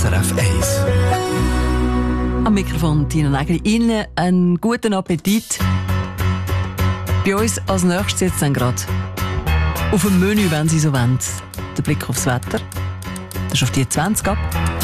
SRF 1. Am Mikrofon Tina Nägeli. Ihnen einen guten Appetit. Bei uns als nächstes jetzt dann gerade auf dem Menü, wenn Sie so wollen, der Blick aufs Wetter. Das ist auf die 20 ab.